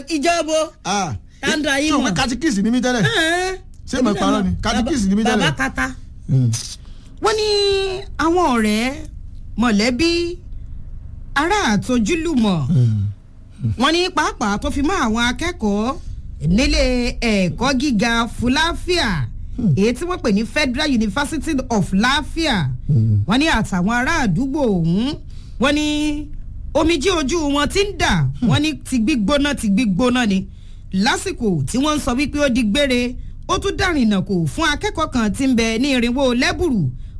ìjọbo tanda yìí mọ̀. ṣé o pé katikíìsì ní mi tẹ́lẹ̀ ṣé mo parọ́ ni katikíìsì ní mi tẹ́lẹ̀. bàbá kata wọ́n ní àwọn ọ̀rẹ́ mọ̀lẹ́bí ará àtojúlùmọ̀ wọ́n ní pàápàá tó fi mọ́ àwọn akẹ́kọ̀ọ́ nílé ẹ̀kọ́ gíga fúláfíà èyí tí wọ́n pè ní Federal University of Lafia wọ́n ní àtàwọn ará àdúgbò ọ̀hún wọ́n ní omijé ojú wọn ti ń dà wọ́n ní ti gbígbóná ni lásìkò tí wọ́n ń sọ wípé ó di gbére ó tún dàrínà kò fún akẹ́kọ̀ọ́ kan tí ń bẹ ní irinwó lẹ́bùrù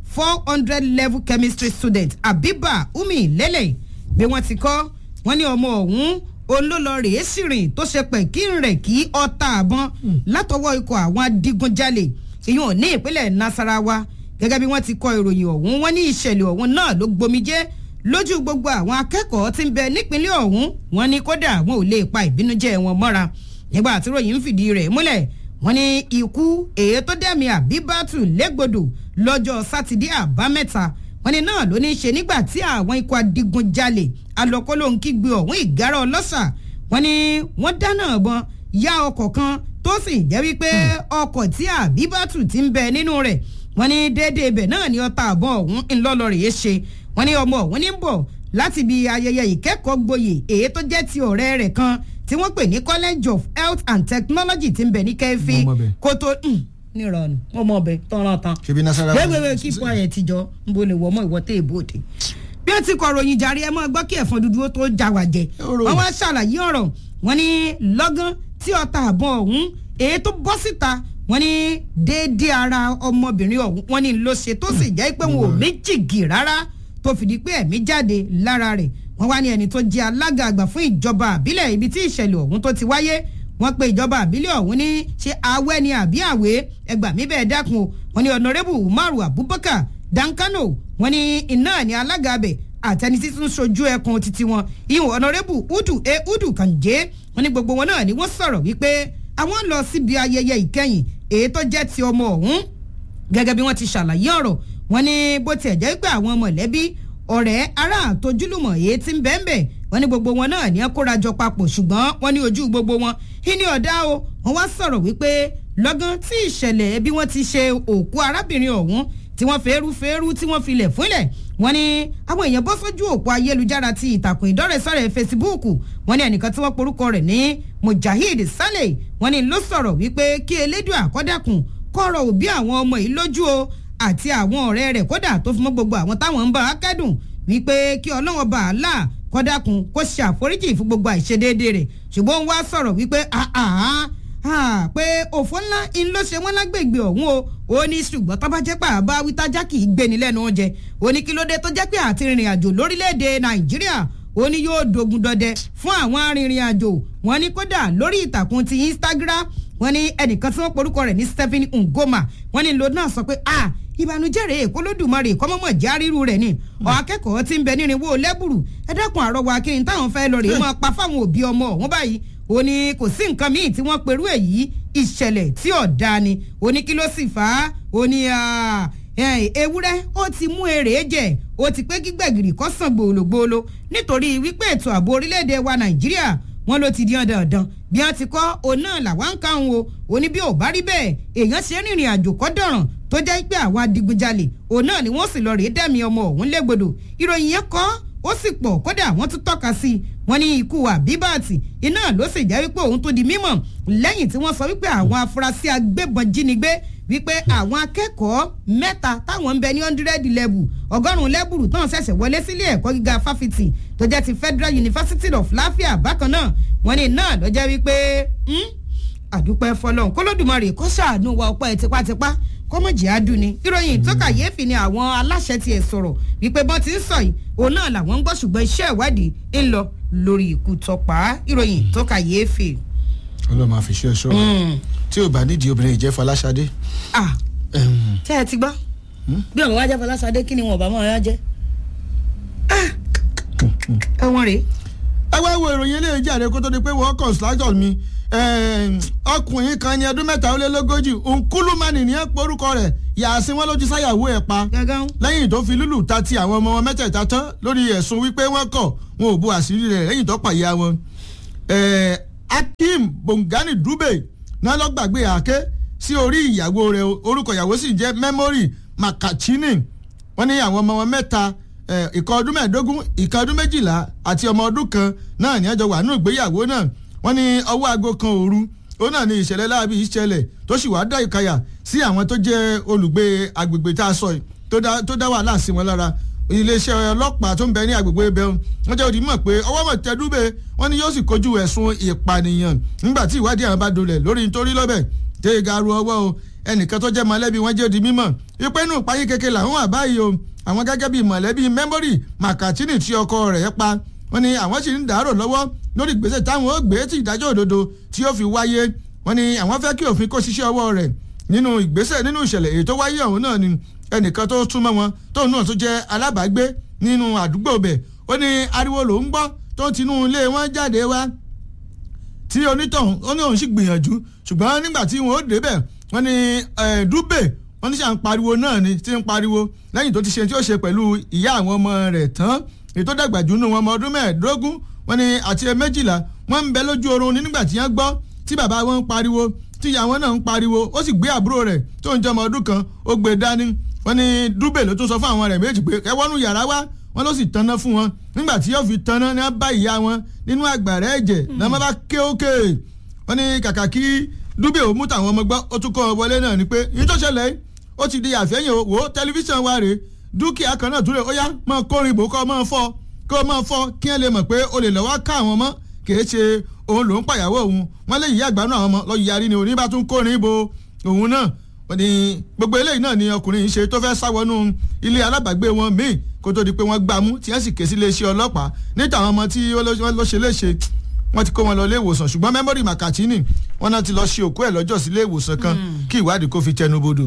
400 level chemistry student Abiba Umi Lele bí wọ́n ti kọ́ wọ́n ní ọmọ ọ̀hún olólọ́rẹ̀ sìrìn tó ṣe pẹ̀ kí n rẹ̀ kí ọta àbọn látọwọ́ ikọ̀ àwọn adigunjalè ìyún ní ìpínlẹ̀ Nasarawa gẹ́gẹ́ bí wọ́n ti kọ ìròyìn ọ̀hún wọ́n ní ìṣẹ̀lẹ̀ ọ̀hún náà ló gbomijé lójú gbogbo àwọn akẹ́kọ̀ọ́ tí ń bẹ nípínlẹ̀ ọ̀hún wọ́n ní kódà wọn ò lè pa ìbínújẹ́ wọn mọ́ra nígbà tí ròyìn ń fìdí rẹ̀ múlẹ̀ wọ́n ní ikú èyí tó dẹ̀mí Àbíbátù légbodò lọ́jọ́ sátidé àbámẹ́ta wọ́n ní náà ló ní í ṣe nígbà tí àwọn ikọ̀ adigunjalè alọ́kọ́lóhunkígbe ọ̀hún ìgárá ọlọ́ṣà wọ́n ní wọ́n dáná ọ̀bọ̀n ya ọkọ̀ kan tó sì jẹ́ wípé ọkọ̀ tí Àbíbátù ti ń bẹ nínú rẹ̀ wọ́n ní déédéé ibẹ̀ náà ni ọta àbọ̀ ọ̀hún ńlọ́lọ́rẹ̀ ṣe wọ́n ní ọmọ ọ̀hún ní bọ̀ láti bí ayẹyẹ ìkẹ́kọ̀ọ́ gboyè èyí tó jẹ́ ti ọ̀rẹ́ rẹ̀ kan tí wọ́n pè ní College of Health and Technology ti ń bẹ ní kẹfì kótó nírọ̀nù wọ́n mọ̀ ọbẹ̀ tọ́ran tán gbẹgbẹgbẹ kí ipò ayẹ tìjọ ń bo lè wọ́ mọ́ ìwọ́tẹ́ ìbòde bí ó ti kọ ròyìn jàre ẹ mọ́ gbọ́ kí ẹ̀fọn dúdú ó tó já wa jẹ wọ́n wá ṣàlàyé ọ̀rọ̀ wọ́n ní lọ́gán tí ọta àbọ̀ ọ̀hún èyí tó bọ́ síta wọ́n ní déédéé ara ọmọbìnrin ọ̀hún wọ́n ní ló ṣe tó sì jẹ́ pé wọn ò méjìgì rárá tó fìdí pé ẹ̀mí jáde lára rẹ̀ wọ́n wá ní ẹni tó jẹ́ alága àgbà fún ìjọba àbílẹ̀ ibi tí ìṣẹ̀lẹ̀ ọ̀hún tó ti wáyé wọ́n pe ìjọba àbílẹ̀ ọ̀hún ní ṣe awẹ́ ni àbí àwé ẹgbà mi bẹ́ẹ̀ dákun o wọ́n ní ọ̀nàrẹ́bù Umaru Abubakar Dankano wọ́n ní iná ní alága abẹ àtẹni tí tún sojú ẹkùn títí wọn ìhùn ọ̀nàrẹ́bù Udu Kanje wọ́n ní gbogbo wọn náà ni wọ́n sọ̀rọ̀ wípé àwọn lọ síbi ayẹyẹ ìkẹyìn èyí tó jẹ́ ti ọmọ ọ̀hún gẹ́gẹ́ bí wọ́n ti ṣàlàyé ọ̀rọ̀ wọ́n ní bó tiẹ̀ jẹ́ pé àwọn mọ̀lẹ́bí ọ̀rẹ́ ará àtojúlùmọ̀ èyí tí ń bẹ́ẹ̀nbẹ́ wọ́n ní gbogbo wọn náà ní kórajọ papọ̀ ṣùgbọ́n wọ́n ní ojú gbogbo wọn ìní ọ̀dá o wọ́n wá sọ̀rọ̀ wípé lọ́gán tí ìṣẹ̀lẹ̀ bí wọ́n ti ṣe òkú arábìnrin ọ̀hún tí wọ́n fẹ́rú tí wọ́n filẹ̀ fúnlẹ̀ wọ́n ní àwọn èèyàn bọ́ sójú òpó ayélujára ti ìtàkùn ìdọ́rẹ̀sọ̀rẹ̀ Facebook wọ́n ní ẹnìkan tí wọ́n porúkọ rẹ̀ ní Mujahid Saleh wọ́n ní ló sọ̀rọ̀ wípé kí Elédùà àkọ́dàkùn kọ́rọ̀ òbí àwọn ọmọ yìí lójú o àti àwọn ọ̀rẹ́ rẹ̀ kódà tó fi mọ́ gbogbo àwọn táwọn ń bá a kẹ́dùn wípé kí Ọlọ́run bá a là kọ́dàkùn kó ṣe àforíjì fún gbogbo àìṣedéédé rẹ̀ ṣùgbọ́n wá sọ̀rọ̀ wípé pé òfò ńlá ń ló ṣe wọ́n lágbègbè ọ̀hún o ó ní ṣùgbọ́n tó bá jẹ́ pé àbá wítájá kì í gbéni lẹ́nu oúnjẹ ó ní kí ló dé tó jẹ́ pé àti rìnrìn àjò lórílẹ̀‐èdè Nàìjíríà ó ní yóò dogun dọdẹ fún àwọn arìnrìn àjò wọ́n ní kódà lórí ìtàkùn ti Instagram wọ́n ní ẹnìkan tí wọ́n porúkọ rẹ̀ ní Stephen Ngoma wọ́n ní ló náà sọ pé ìbànújẹ́ rèé kó lódùmarè kọ́mọ́mọ́ járíru rẹ̀ ni akẹ́kọ̀ọ́ tí ń bẹ nírinwó lẹ́bùrù ẹ dákun àrọwà kí n táwọn fẹ́ lọ rèé máa pa fáwọn òbí ọmọ ọ̀hún báyìí ó ní kò sí nǹkan míì tí wọ́n perú èyí ìṣẹ̀lẹ̀ tí ọ̀dà ni ó ní kí ló sì fà á ó ní ewúrẹ́ ó ti mú èrè jẹ ó ti pé gbígbẹ̀gìrì kó sàn gbòòlògbòòlò nítorí wípé ètò ààbò orílẹ̀-èdè wa Nàìjíríà wọ́n ló ti di dandan bí wọ́n ti kọ́ òun náà làwọn ń káwọn o ó ní bí ò bá rí bẹ́ẹ̀ èèyàn ṣe rìnrìn àjò kọ́ dọ̀ràn tó jẹ́ pé àwọn adigunjalè òun náà ni wọ́n sì lọ rèé dẹ́mi ọmọ ọ̀hún légbodò ìròyìn yẹn kọ́ ó sì pọ̀ kódà wọ́n tún tọ́ka sí i wọ́n ní ikú Àbíbàtì iná ló sì jẹ́ wípé òun tó di mímọ̀ lẹ́yìn tí wọ́n sọ wípé àwọn afurasí agbébọn jínigbé wípé àwọn akẹ́kọ̀ọ́ mẹ́ta táwọn ń bẹ ní 100 level 100 lẹ́bùrù tán ṣẹ̀ṣẹ̀ wọlé sílé ẹ̀kọ́ gíga fáfitì tó jẹ́ ti Federal University of Lafia bákan náà wọ́n ní náà ló jẹ́ wípé àdúpẹ́ fọlọ́n kólódùmarè kó ṣàánú wa ọpẹ́ tipátipá kọ́mọ̀jì adùn ni ìròyìn tó kàyéfì ni àwọn aláṣẹ tiẹ̀ sọ̀rọ̀ wípé bọ́n ti ń sọ yìí òun náà làwọn ń gbọ́ ṣùgbọ́n iṣẹ́ ìwádìí ń lọ lórí ikú tọpa ìròyìn tó kàyéfì. Ọlọ́run máa fi ṣe ẹ̀ṣọ́ tí ò bá nídìí obìnrin ìjẹ́ Fọláṣadé. tẹ́ ẹ ti gbọ́ bí ọ̀rọ̀ wá jẹ́ Fọláṣadé kí ni wọn bá máa jẹ́ ẹ̀wọ̀n rèé. ẹ wá wo ìròyìn eléyìí jáde kó tó di pé wọ́n construction mi ọkùnrin kan ní ọdún 43 Nkulumani ní ẹ porúkọ rẹ̀ Yàsí wọn ló ti sáyàwó ẹ̀ pa lẹ́yìn tó fi lúlù ta ti àwọn ọmọ wọn mẹ́tẹ̀ẹ̀ta tán lórí ẹ̀sùn wípé wọ́n kọ̀ wọn ò bu àṣírí rẹ̀ lẹ́yìn tó pàyà wọn. Akeem Bongani Dube náà lọ gbàgbé àáké sí orí ìyàwó rẹ̀ orúkọ ìyàwó sì jẹ́ Memory Makachini wọ́n ní àwọn ọmọ wọn mẹ́ta ìkan ọdún 15 ìkan ọdún 12 àti ọmọ ọdún kan náà ní ẹjọ́ wà nínú ìgbéyàwó náà wọ́n ní ọwọ́ aago kan òru ó náà ní ìṣẹ̀lẹ̀ láabi ìṣẹ̀lẹ̀ tó sì wá dá ìkàyà sí àwọn tó jẹ́ olùgbé agbègbè tá a sọ tó dá wàhálà sí wọn lára iléeṣẹ́ ọlọ́pàá tó ń bẹ ní agbègbè ibẹ̀ wọ́n jẹ́ òdìmọ̀ pé ọwọ́ mọ̀ tẹ Dube wọ́n ní yóò sì kojú ẹ̀sùn ìpànìyàn nígbà tí ìwádìí àwọn bá dolẹ̀ lórí nítorí lọ́bẹ̀ tẹ́ ìgaru ọwọ́ o ẹnìkan tó jẹ́ mọ̀lẹ́bí wọn jẹ́ òdì mímọ̀ wípé inú ìpayé kékeré làwọn wà báyìí o àwọn gẹ́gẹ́ bíi mọ̀lẹ́bí Memory Makachini tí ọkọ rẹ̀ pa wọ́n ní àwọn sì ń dàárò lọ́wọ́ lórí ìgbésẹ̀ táwọn ó gbé tí ìdájọ́ òdodo tí ó fi wáyé wọ́n ní àwọn fẹ́ kí òfin kó ṣiṣẹ́ ọwọ́ rẹ̀ nínú ìṣẹ̀lẹ̀ èyí tó wáyé ọ̀hún náà ni ẹnìkan tó súnmọ́ wọn tóun náà tó jẹ́ alábàágbé nínú àdúgbò bẹ̀ ó ní ariwo ló ń gbọ́ tó tinú ilé wọn jáde wá tí onítọ̀hún ó ní òun sì gbìyànjú ṣùgbọ́n nígbà tí wọn ó débẹ̀ wọ́n ní Dube wọ́n ní sàn pariwo náà ni tí ń pariwo lẹ́yìn tó ti ṣe tí ó ṣe pẹ̀lú ìyá àwọn ọmọ rẹ̀ tán èyí tó dàgbà jù nù wọn ọmọ ọdún 15 wọ́n ní àti 12 wọ́n ń bẹ lójú oorun nígbà tí wọ́n gbọ́ tí bàbá wọn ń pariwo tí ìyá wọn náà ń pariwo ó sì gbé àbúrò rẹ̀ tó ń jẹ́ ọmọ ọdún kan ó gbé dání wọ́n ní Dube ló tún sọ fún àwọn rẹ̀ méjì pé ẹ wọnú yàrá wá wọ́n ló sì tanná fún wọn nígbà tí yóò fi tanná ní wọ́n bá ìyá wọn nínú àgbàrá ẹ̀jẹ̀ náà wọ́n bá ké ókè wọ́n ní kàkà kí Dube ò mú tàwọn ọmọ gbọ́ ó tún kọ́ wọlé náà ni pé yìí tó ṣẹlẹ̀ ó ti di àfẹ́yìn wò ó tẹlifíṣàn wa rèé dúkìá kan náà túrẹ̀ ó yá máa kórin ìbò kó máa fọ́ kí wọ́n lè mọ̀ pé o lè lọ́wọ́ ká àwọn ọmọ kì í ṣe òun ló ń pàyàwó òun wọ́n lè yí àgbà náà àwọn ọmọ lọ́ọ́ yarí ni òní bá tún kórin ìbò òun náà wọ́n ní gbogbo eléyìí náà ni ọkùnrin yìí ṣe tó fẹ́ sáwọnú ilé alábàágbé wọn míì kó tó di pé wọ́n gbámú tí wọ́n sì ké sí iléeṣẹ́ ọlọ́pàá níta àwọn ọmọ tí wọ́n lọ ṣe léṣe wọ́n ti kó wọn lọ ilé ìwòsàn ṣùgbọ́n Memory Makachini wọ́n náà ti lọ ṣe òkú ẹ̀ lọ́jọ́ sí ilé ìwòsàn kan kí ìwádìí kó fi tẹnu bodò.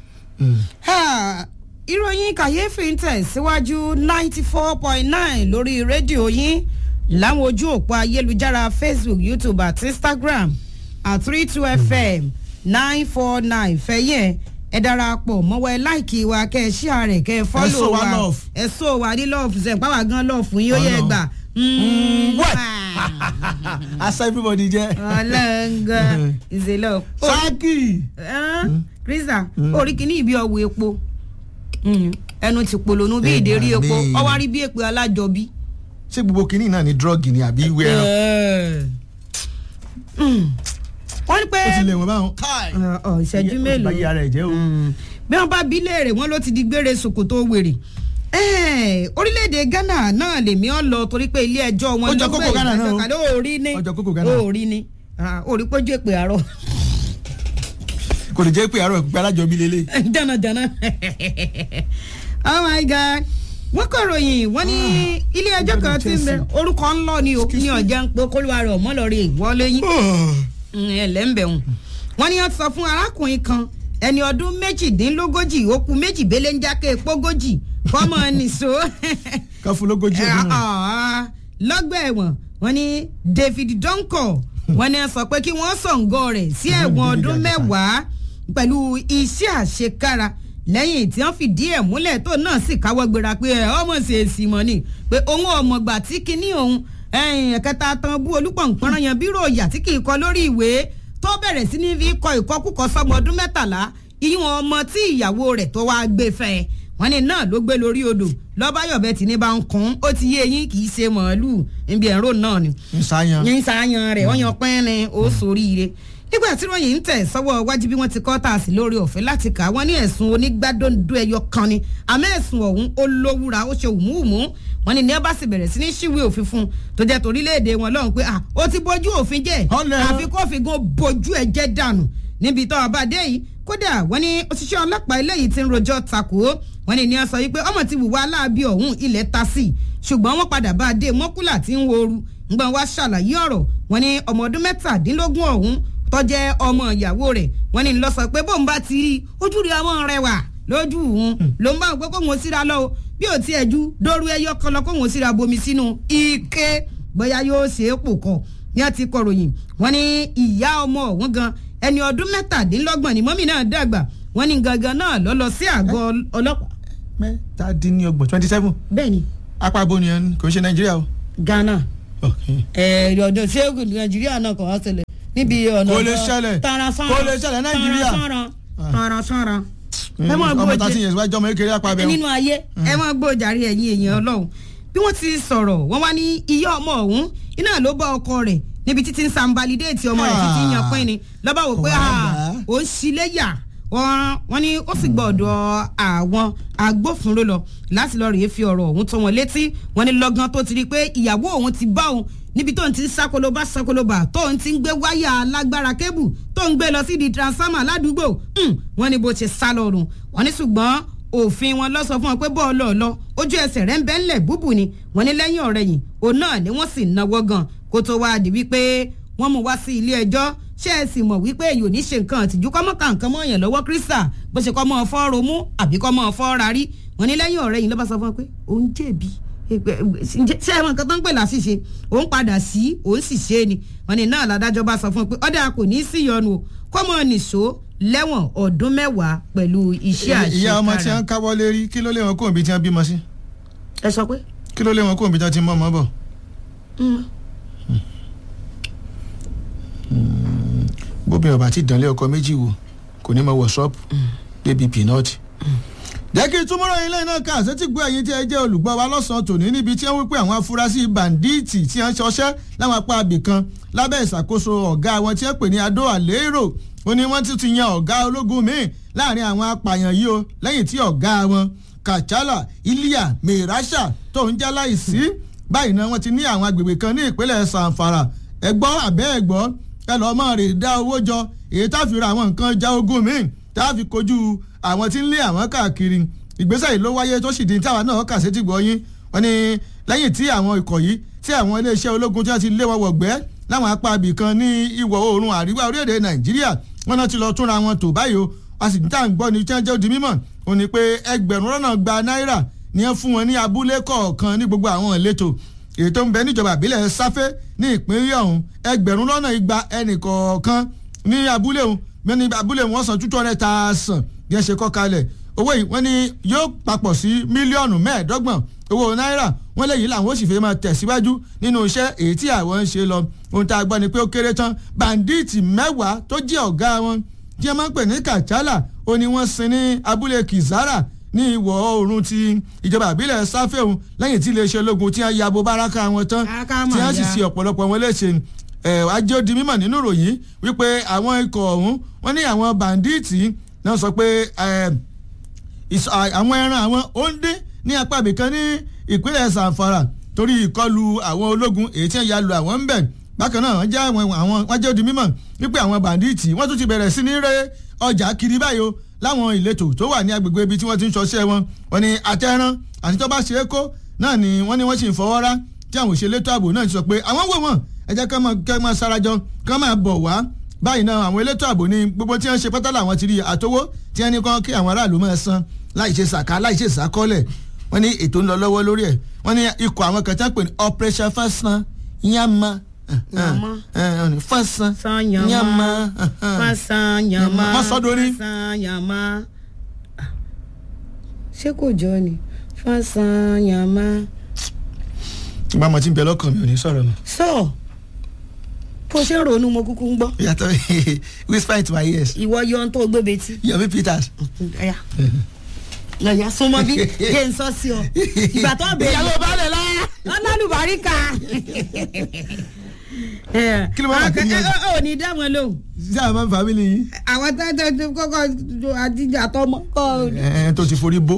ìròyìn kàyéfì ń tẹ̀síwájú 94.9 lórí rédíò yín láwọn ojú òpó ayélujára Facebook, YouTube àti Instagram at 32FM 949 fẹ́yẹ̀ ẹ darapọ̀ mọ́wọ́ ẹ láìkì wa kẹ́ ẹ ṣíà rẹ̀ kẹ́ ẹ fọ́lọ̀ wa ẹ sọ wa ní lọ́ọ̀fù sẹ̀ pàwọ́ gan lọ́ọ̀fù yín ó yẹ gbà. What? Asa everybody jẹ. Ọlọ́ngàn ìṣèlú. Sáàkì. Krista orí kìíní ìbí ọ̀wọ̀ epo ẹnu ti polonú bí ìdérí epo ọwọ́ rí bí èpè alájọbí. Ṣé gbogbo kìíní náà ni drug ni àbí ìwé ẹran? Wọ́n ní pé ó ti lè wọ́n báwọn. ìṣẹ́jú mélòó báyìí ara ẹ̀ jẹ́ o. bí wọ́n bá bí léèrè wọ́n ló ti di gbére ṣòkòtò wèrè. Orílẹ̀-èdè Ghana náà lèmi ọ̀ lọ torí pé ilé ẹjọ́ wọn ló gbé ìdájọ́ kalẹ̀ orí ni orí pójú èpè àárọ̀. Kò lè jẹ́ pé àárọ̀ ìpínpẹ́ alájọbí lélẹ̀. Dánadáná oh my God wọ́n kọ̀ ròyìn wọ́n ní ilé ẹjọ́ kan ti ń bẹ orúkọ ńlọ ni o ní ọjà ń pe kólúwa rẹ̀ ọ̀mọ́lọ́rẹ́ ìwọlé yín ẹlẹ́ńbẹ̀hùn wọ́n ní wọ́n sọ fún arákùnrin kan ẹni ọdún 38 ó kù méjì bẹ́lẹ̀ ń jákè pógójì fọ́mọ nìṣó káfúlógójì ọdún náà lọ́gbà ẹ̀wọ̀n wọ́n ní David Donko wọ́n ní sọ pé kí wọ́n sọ̀ǹgọ́ rẹ̀ sí ẹ̀wọ̀n ọdún 10 pẹ̀lú iṣẹ́ àṣekára lẹ́yìn tí wọ́n fìdí ẹ̀ múlẹ̀ tó náà sì káwọ́ gbéra pé ọmọ ṣe èsì mọ́ ni pé òun ọmọgbà tí kinní òun ẹ̀kẹta tán bú olúpọ̀npọ̀nrán yan bírò ọ̀yà tí kì í kọ lórí ìwé tó bẹ̀rẹ̀ sí ní fi kọ ìkọkúkọ sọmọ ọdún 13 ìyún ọmọ tí ìyàwó rẹ̀ tó wá gbé fẹ́ wọ́n ní náà ló gbé lórí odò lọ́bàyọ̀bẹ tí ní bá ń kún ó ti yé eyín kì í ṣe màálù níbi ẹ̀rọ náà ni. ìsàyàn rẹ̀ wọ́n yan pẹ́ẹ́nì ó soríire nígbà tí ròyìn ń tẹ̀ sọ́wọ́ wájú bí wọ́n ti kọ́ tà sí lórí ọ̀fẹ́ láti kà wọ́n ní ẹ̀sùn onígbàdóńdó ẹyọ kan ni àmọ́ ẹ̀sùn ọ̀hún ó lówúra ó ṣe òmùùmù wọ́n ní ní ẹ bá sì bẹ̀rẹ̀ sí ní ṣíwé òfin fún tó jẹ́ torílẹ̀-èdè wọn lọ́hùn pé ó ti bójú òfin jẹ́ àfi kó fi gan bójú ẹ̀ jẹ́ dànù níbi tó ọba dé yìí kódà wọ́n ní òṣìṣẹ́ ọlọ́pàá eléyìí ti ń rojọ́ takò wọ́n ní ní ọ sọ yìí pé ọmọ ti wùwá aláàbí ọ̀hún ilẹ̀ ta sí ṣùgbọ́n wọ́n padà bá a dé mọ́kúlà tí ń woru ńgbọ́n wá ṣàlàyé ọ̀rọ̀ wọ́n ní ọmọ ọdún 17 ọ̀hún tó jẹ́ ọmọ ìyàwó rẹ̀ wọ́n ní lọ sọ pé bóun bá ti rí ojú rí ọmọ rẹ̀ wà lójú òun ló ń bá òun pé kóun síra lọ bí ò tiẹ̀ ju dóru ẹyọ kan lọ kóun síra bomi sínú ike bóyá yóò ṣe é pò kọ ní a ti kọròyìn wọ́n ní ìyá ọmọ ọ̀hún gan ẹni ọdún 17 ni mọ́mì náà dàgbà wọ́n ní gangan náà lọ sí àgọ́ ọlọ́pàá. 27 27. bẹ́ẹ̀ni. apá abo ni kò ń ṣe Nàìjíríà o. Ghana. ọ̀dọ̀ ṣé nàìjíríà náà kàn wá ṣẹlẹ̀ níbi ọ̀nà kò lè ṣẹlẹ̀ nàìjíríà tààràsánra ẹ máa gbọ́ ọmọ 13 years wájú ọmọ kékeré apá bẹ́ẹ̀ nínú ayé ẹ máa gbọ́ jàre ẹ̀yin èèyàn ọlọ́run bí wọ́n ti sọ̀rọ̀ wọ́n wá ní iye ọmọ ọ̀hún iná ló bá ọkọ rẹ̀ níbi títí ń sanbalidéètì ọmọ rẹ̀ títí yan pín ni lọ́ba wò pé ó ń ṣiléyà wọ́n ní ó sì gbọ́dọ̀ àwọn agbófinró lọ láti lọ rèé fi ọ̀rọ̀ ọ̀hún tó wọn létí wọ́n ní lọ́gán tó ti rí i pé ìyàwó òun ti bá òun níbi tó ń ti ń sákolóbá tó ń ti ń gbé wáyà alágbára kébù tó ń gbé lọ sí di transformer ládùúgbò wọ́n ní bó ṣe sá lọ́rùn wọ́n ní ṣùgbọ́n òfin wọn lọ sọ fún wọn pé bọ́ọ̀lù ọ̀lọ́ ojú ẹsẹ̀ rẹ̀ ń bẹ́ ńlẹ̀ búbù ni wọ́n ní lẹ́yìn ọ̀rẹ́yìn òun náà ni wọ́n sì náwó gan kó tó wá di wípé wọ́n mú wá sí ilé ẹjọ́ ṣé ẹ sì mọ̀ wípé èyí ò ní ṣe nǹkan àtijú kọ́mọ́ ká nǹkan mọ́ èèyàn lọ́wọ́ kírísà bó ṣe kọ́ mọ́ ọ fọ́ romú àbí kọ́ mọ́ ọ fọ́ rarí wọ́n ní lẹ́yìn ọ̀rẹ́yìn ló bá sọ fún wọn pé òun jẹ̀bi ṣé ẹ mọ nǹkan tó ń pè láṣìṣe òun padà sí òun sì ṣe é ni wọ́n ní náà ládájọ́ bá sọ fún un pé ọ̀dà kò ní í sí ìyọnu o kọ́mọ nìṣó lẹ́wọ̀n ọdún 10 pẹ̀lú iṣẹ́ àṣekára. ìyá ọmọ tí wọ́n káwọ́ lérí kí ló lé wọn kó òbí tí wọ́n bímọ sí. ẹ sọ pé. kí ló lé wọn kó òbí tí wọ́n ti mọ́ ọmọ bọ̀. bóbi ọba ti dánlé ọkọ méjì wò kò ní mọ wọ̀ṣọ́ọ̀pù débi pinọ́ọ̀tì. jẹ́ kí túmọ̀rọ̀ yín lẹ́yìn náà ká àṣetí gbọ́ ẹ̀yin tí ẹ jẹ́ olùgbọ́ wa lọ́sàn-án tòní níbi tí wọ́n wípé àwọn afurasí bàǹdíìtì tí wọ́n ṣọṣẹ́ láwọn apá abì kan lábẹ́ ìṣàkóso ọ̀gá wọn tí wọ́n pè ní Adó Àlérò ó ní wọ́n ti yan ọ̀gá ológun míì láàrin àwọn apààyàn yìí o lẹ́yìn tí ọ̀gá wọn Kàchálà Iliya Merasha tó ń já láìsí báyìí náà wọ́n ti ní àwọn agbègbè kan ní ìpínlẹ̀ Zamfara ẹgbọ́ àbẹ́ ẹgbọ́ ẹ lọ́ọ́ máa rè dá owó jọ èyí tá fi ra àwọn nǹkan já ogun míì tá fi kojú àwọn tí ń lé àwọn káàkiri ìgbésẹ̀ yìí ló wáyé tó sì di táwa náà kà sétí gbọ́ yín wọ́n ní lẹ́yìn tí àwọn ikọ̀ yìí tí àwọn iléeṣẹ́ ológun tí wọ́n ti lé wọn wọ̀gbẹ́ láwọn apá ibì kan ní ìwọ̀ oòrùn àríwá orílẹ̀-èdè Nàìjíríà wọ́n náà ti lọ túnra wọn tò báyìí o a sì ń tà ń gbọ́ ní tí wọ́n jẹ́ di mímọ̀ ó ní pé ẹgbẹ̀rún lọ́nà gba náírà ni wọ́n fún wọn ní abúlé kọ̀ọ̀kan ní gbogbo àwọn ìletò èyí tó ń bẹ níjọba ìbílẹ̀ Sáfẹ́ ní ìpínlẹ̀ ọ̀hún ẹgbẹ̀rún lọ́nà igba ẹnì kọ̀ọ̀kan ní abúlé ọ̀hún ní abúlé wọn san 200,000 bí ẹ ṣe kọ́ kalẹ̀ owó yìí wọ́n ní yóò papọ̀ sí mílíọ̀nù 15 owó náírà wọ́n lè yí làwọn ó sì fẹ́ máa tẹ̀síwájú nínú iṣẹ́ èyí tí àwọn ń ṣe lọ ohun tá a gbọ́ ni pé ó kéré tán bàǹdíìtì 10 tó jẹ́ ọ̀gá wọn tí wọ́n máa ń pè ní Kàchálà ó ní wọ́n sin ní abúlé Kizara ní ìwọ̀ oòrùn ti ìjọba ìbílẹ̀ Sáfẹ́ òun lẹ́yìn tí iléeṣẹ́ ológun tí wọ́n ya bo báràkà wọn tán tí wọ́n sì ṣe ọ̀pọ̀lọpọ̀ wọn léṣe ajé ó di mímọ̀ nínú ìròyìn wípé àwọn ikọ̀ ọ̀hún wọ́n ní àwọn bàǹdíìtì náà sọ pé àwọn ẹran àwọn òǹdé ní apá ibìkan ní ìpínlẹ̀ Zamfara torí ìkọlù àwọn ológun èyí tí wọ́n ya lu àwọn ń bẹ̀ bákan náà wọ́n jẹ́ ó di mímọ̀ wípé àwọn bàǹdíìtì wọ́n tún ti bẹ̀rẹ̀ sí ní rẹ́ ọjà kiri báyìí o láwọn ìletò tó wà ní agbègbè ibi tí wọ́n ti ń ṣọṣẹ́ wọn wọ́n ní àtẹ̀ràn àti tó bá ṣe é kó náà ni wọ́n ní wọ́n sì ń fọwọ́ rá tí àwọn òṣèlétò ààbò náà ti sọ pé àwọn wò wọ́n ẹ jẹ́ kán máa sarajọ kán máa bọ̀ wá báyìí náà àwọn elétò ààbò ní gbogbo tí wọ́n ṣe pátá làwọn ti rí àtowó tí wọ́n ní kán kí àwọn aráàlú máa san láì ṣe sàká láì ṣe sàkọ́lẹ̀ wọ́n ní ètò ń lọ lọ́wọ́ lórí ẹ̀ wọ́n ní ikọ̀ àwọn kan tí wọ́n pè ní Operation Fasan Yama Fasan Yama Fasan Yama Masodori Fasan Yama ṣé kò jọ ni Fasan Yama. ìgbà mọ̀ tí ń bẹ lọ́kàn mi ò ní sọ̀rọ̀ mọ́. sọ bó ṣe ń ronú mo kúkú ń gbọ́. yàtọ̀ whisper into my ears. ìwọ yọ ohun tó gbé betí. Yomi Peters. lọ́yà súnmọ́ bí kí n sọ sí ọ ìgbà tó bẹ̀rẹ̀ ìyàwó balẹ̀ la. lọ́lálùbáríkà. kí ló máa ń kí ni. ò ní dá wọn lóhùn. sí àwọn fámìlì yìí. àwọn tó kọ́kọ́ àtijọ́ àtọmọ. tó ti forí bó.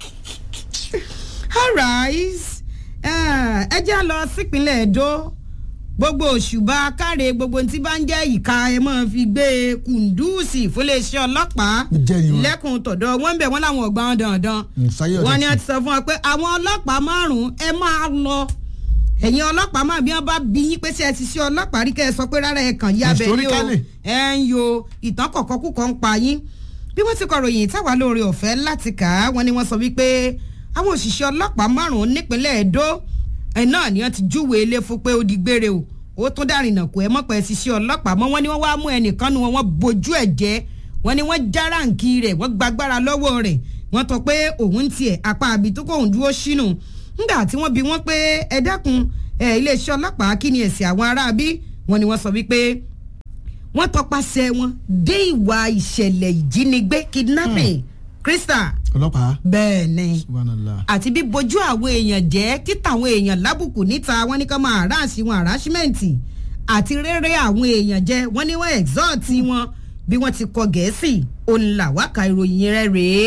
all right ẹ jẹ́ lọ sípínlẹ̀ Èdó gbogbo òṣùbà káre gbogbo tí bá ń jẹ́ ìka ẹ máa fi gbé Kùndùsì fúnléeṣẹ́ ọlọ́pàá lẹ́kùn tọ̀dọ̀ wọ́n ń bẹ̀ wọ́n láwọn ọ̀gbọ́n dandan wọ́n ní a ti sọ fún wa pé àwọn ọlọ́pàá 5 ẹ máa lọ ẹ̀yin ọlọ́pàá máa bí wọ́n bá bí yín pé ṣé ẹ ti ṣe ọlọ́pàá rí kẹ́ ẹ sọ pé rárá ẹ kàn yá bẹ́ẹ̀ ni o ẹ ń yo ìtàn kọ̀ọ̀kan kúkọ̀ ń pa yín bí wọ́n ti kọ ròyìn táwa lóore ọ̀fẹ́ láti kà á wọ́n ní wọ́n sọ wípé àwọn òṣìṣẹ́ ọlọ́pàá 5 nípínlẹ̀ Èdó náà ni wọ́n ti júwe ilé fún pé ó di gbére o ó tún dárìnà kó ẹ mọ̀ pé ṣiṣẹ́ ọlọ́pàá mọ́ wọ́n ní wọ́n wá mú ẹnìkan nu wọn bojú ẹ̀ jẹ́ wọ́n ní wọ́n já ráǹkì rẹ̀ wọ́n gbàgbára lọ́wọ́ rẹ̀ wọ́n tọ́ pé òun tiẹ̀ apá àbí tó kóun dúró sínú nígbà tí wọ́n bi wọ́n pé ẹ dákun iléeṣẹ́ ọlọ́pàá kí ni èsì àwọn aráabí wọn ni wọ́n sọ wípé wọ́n tọpasẹ̀ wọn dé ìwà ìṣẹ̀lẹ̀ ìjínigbé kidnapping Krista ọlọ́pàá bẹ́ẹ̀ ni àti bí bojú àwọn èèyàn jẹ́ títà àwọn èèyàn lábùkù níta wọ́n ní ká máa àráàsì wọn àráṣímẹ́ǹtì àti rere àwọn èèyàn jẹ́ wọ́n ní wọ́n exalt wọn bí wọ́n ti kọ Gẹ̀ẹ́sì òun làwákà ìròyìn rẹ̀ rèé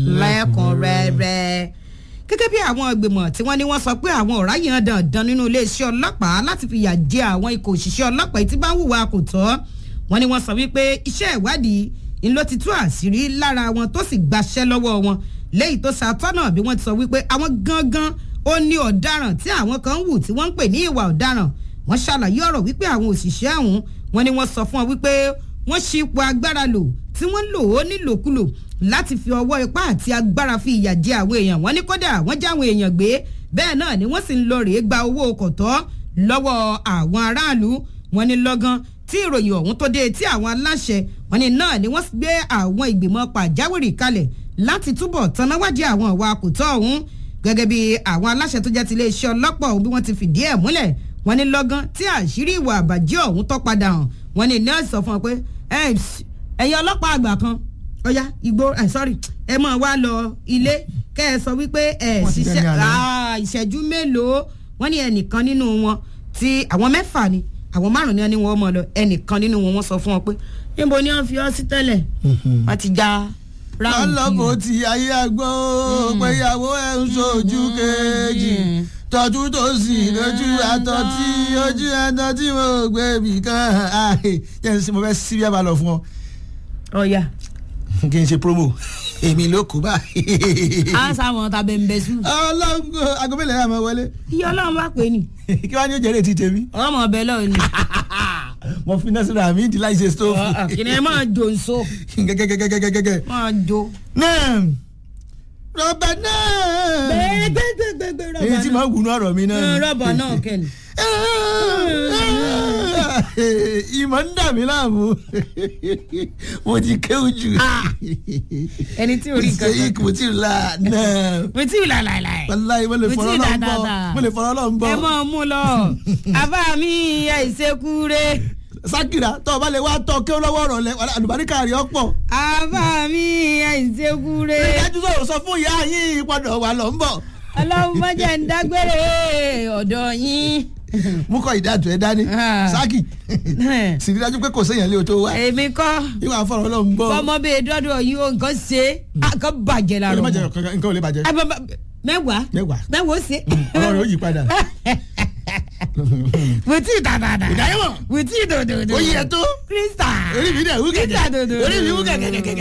lẹ́kùnrẹ́rẹ́ gẹ́gẹ́ bí àwọn ìgbìmọ̀ tí wọ́n ní wọ́n sọ pé àwọn ọ̀rá yẹn dandan nínú iléeṣẹ́ ọlọ́pàá láti fìyà jẹ àwọn ikọ̀ òṣìṣẹ́ ọlọ́pàá tí bá ń hùwà kò tọ́ wọ́n ní wọ́n sọ wípé iṣẹ́ ìwádìí ń ló ti tú àṣírí lára wọn tó sì gbaṣẹ́ lọ́wọ́ wọn léyìí tó ṣàtọ́nà bí wọ́n ti sọ wípé àwọn gangan ó ní ọ̀daràn tí àwọn kan ń wù tí wọ́n ń pè ní ìwà ọ̀daràn wọ́n ṣàlàyé ọ̀rọ̀ wípé àwọn òṣìṣẹ́ ọ̀hún wọ́n ní wọ́n sọ fún wọn wípé wọ́n ṣi ipò agbára lò tí wọ́n lò ó nílòkulò láti fi ọwọ́ ipá àti agbára fi ìyà jẹ àwọn èèyàn wọ́n ní kódà wọ́n já àwọn èèyàn gbé bẹ́ẹ̀ náà ni wọ́n sì ń lọ rèé gba owó kọ̀tọ́ lọ́wọ́ àwọn aráàlú wọ́n ní lọ́gán tí ìròyìn ọ̀hún tó dé tí àwọn aláṣẹ wọ́n ní náà ni wọ́n gbé àwọn ìgbìmọ̀ pàjáwìrì kalẹ̀ láti túbọ̀ tanáwádìí àwọn ìwà àkótọ́ ọ̀hún gẹ́gẹ́ bí àwọn aláṣẹ tó jẹ́ ti iléeṣẹ́ ọlọ́pàá ọ̀hún bí wọ́n ti fìdí ẹ̀ múlẹ̀ wọ́n ní lọ́gán tí àṣírí ìwà àbàjẹ́ ọ̀hún tó padà hàn wọ́n ní nọ́ọ̀sì sọ fún wọn pé ẹ̀yin ọlọ́pàá àgbà kan ọ̀yá igbó ẹ mọ̀ wá lọ ilé kẹ́ ẹ sọ wípé ṣiṣẹ́ ìṣẹ́jú mélòó wọ́n ní ẹnìkan nínú wọn tí àwọn mẹ́fà ni àwọn márùn ni wọ́n ní wọ́n mọ̀ lọ ẹnìkan nínú wọn wọ́n sọ fún wọn pé níbo ni wọ́n fi ọ́ sí tẹ́lẹ̀ wọ́n ti já ráùn. lọ́lọ́kọ̀ tí ayé àgbọ̀ pé ìyàwó ẹ̀ ń sojú kejì tọ́jú tó sì lójú àtọ́tí ojú àtọ́tí mo gbé bì kan jẹ́ ní mo fẹ́ sí bí a bá lọ fún ọ. ọ̀ya. kí n ṣe promo èmi ló kú bá. a sáwọn tàbí ń bẹ sùn. ọlọ́run agomẹ́lẹ̀ yà máa wọlé. iye ọlọ́run bá pè ní. kí wàá ní ó jẹ́rìí ti tèmi. ọmọ ọbẹ̀ lọ́wọ́ ni. mo fi nẹ́sìn rà mí di láì ṣe stóòfù. kìnìún ẹ máa jò nso. gẹ́gẹ́gẹ́gẹ́gẹ́gẹ́. máa jò. náà rọba náà. gbẹgbẹgbẹgbẹ rọba náà. èyí tí màá wù ní ọ̀rọ̀ mi náà. rọba náà kẹ́ni. ìmọ̀ ń dà mí láàmú mo ti kéwù jù. ẹni tí orí kan kan mo ti la náà. mo ti la láìláì. wàláyé mo lè fọ̀rọ̀ lọ́n bọ̀ mo lè fọ̀rọ̀ lọ́n bọ̀. ẹ mọ̀ mú lọ àbá mi àìsèkúre. sákìrà tó o bá lè wá tọ́ kí ó lọ́wọ́ ọ̀rọ̀ lẹ àlùbáríkà rí ọ̀pọ̀. àbá mi àìsèkúre. ìdájú sọ̀rọ̀ sọ fún ìyá yín padà wà lọ́ ń bọ̀. ọlọ́run má jẹ́ ń dágbére ọ̀dọ̀ yín. mú kọ ìdájọ́ ẹ dání sákì sì rí dájú pé kò séèyàn lé o tó wá. èmi kọ́ ìwà fọ̀rọ̀ lọ́n bọ̀. bọ́mọ bíi dọ́dọ̀ yìí ó nǹkan ṣe nǹkan bàjẹ́ la rọ̀ mọ́. nǹkan ò lè bàjẹ́. mẹ́wàá ó ṣe. ọ̀rọ̀ rẹ̀ ó yí padà. wùtí dàdàdà ìdáyẹ̀wò wùtí dòdòdò ó yẹ tó Krista orí mi dẹ̀ wú kẹ̀kẹ́ Krista dòdòdò orí mi wú kẹ̀kẹ́